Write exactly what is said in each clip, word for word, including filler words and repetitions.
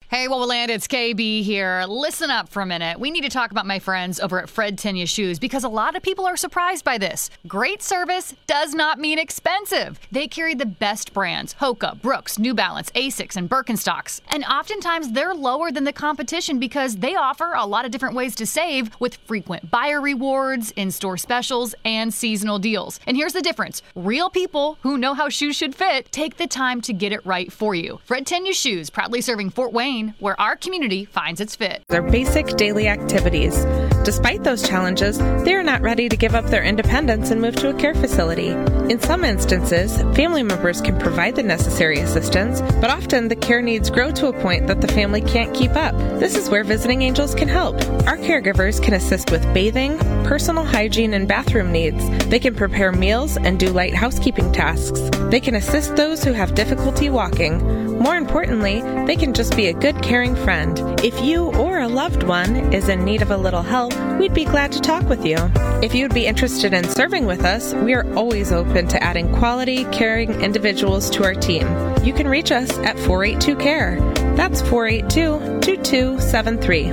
Hey, what will land? It's K B here. Listen up for a minute. We need to talk about my friends over at Fred Tenya Shoes because a lot of people are surprised by this. Great service does not mean expensive. They carry the best brands: Hoka, Brooks, New Balance, Asics, and Birkenstocks. And oftentimes they're lower than the competition because they offer a lot of different ways to save with frequent buyer rewards, in-store specials, and seasonal deals. And here's the difference. Real people who know how shoes should fit take the time to get it right for you. Fred Tenya Shoes, proudly serving Fort Wayne, where our community finds its fit. Their basic daily activities. Despite those challenges, they are not ready to give up their independence and move to a care facility. In some instances, family members can provide the necessary assistance, but often the care needs grow to a point that the family can't keep up. This is where Visiting Angels can help. Our caregivers can assist with bathing, personal hygiene, and bathroom needs. They can prepare meals and do light housekeeping tasks. They can assist those who have difficulty walking. More importantly, they can just be a good, caring friend. If you or a loved one is in need of a little help, we'd be glad to talk with you. If you'd be interested in serving with us, we are always open to adding quality, caring individuals to our team. You can reach us at four eight two care. That's four eight two, two two seven three.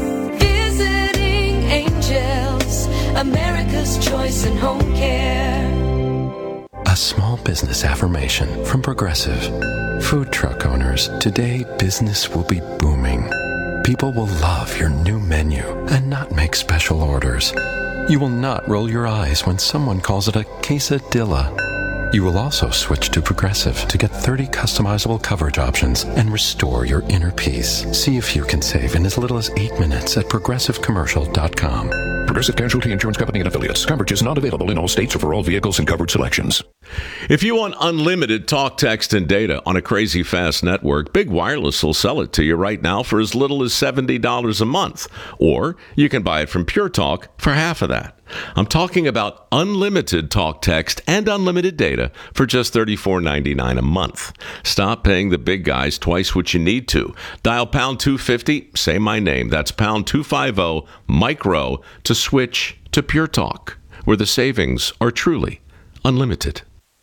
Visiting Angels, America's choice in home care. A small business affirmation from Progressive. Food truck owners, today business will be booming. People will love your new menu and not make special orders. You will not roll your eyes when someone calls it a quesadilla. You will also switch to Progressive to get thirty customizable coverage options and restore your inner peace. See if you can save in as little as eight minutes at progressive commercial dot com. Progressive Casualty Insurance Company and Affiliates. Coverage is not available in all states or for all vehicles and covered selections. If you want unlimited talk, text, and data on a crazy fast network, Big Wireless will sell it to you right now for as little as seventy dollars a month. Or you can buy it from Pure Talk for half of that. I'm talking about unlimited talk, text, and unlimited data for just thirty-four ninety-nine a month. Stop paying the big guys twice what you need to. Dial pound two fifty, say my name. That's pound two fifty, micro, to switch to Pure Talk, where the savings are truly unlimited.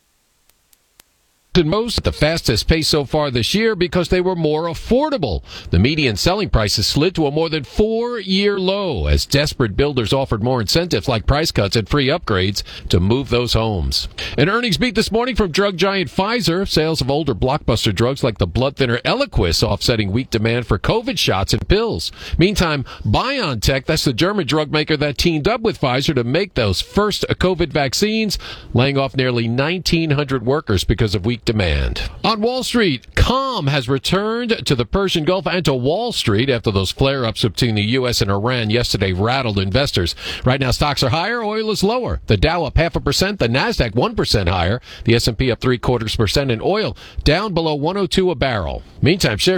And most at the fastest pace so far this year because they were more affordable. The median selling prices slid to a more than four-year low as desperate builders offered more incentives like price cuts and free upgrades to move those homes. An earnings beat this morning from drug giant Pfizer. Sales of older blockbuster drugs like the blood thinner Eliquis offsetting weak demand for COVID shots and pills. Meantime, BioNTech, that's the German drug maker that teamed up with Pfizer to make those first COVID vaccines, laying off nearly nineteen hundred workers because of weak demand. On Wall Street, calm has returned to the Persian Gulf and to Wall Street after those flare-ups between the U S and Iran yesterday rattled investors. Right now, stocks are higher, oil is lower. The Dow up half a percent, the Nasdaq one percent higher, the S and P up three quarters percent, and oil down below one oh two a barrel. Meantime, shares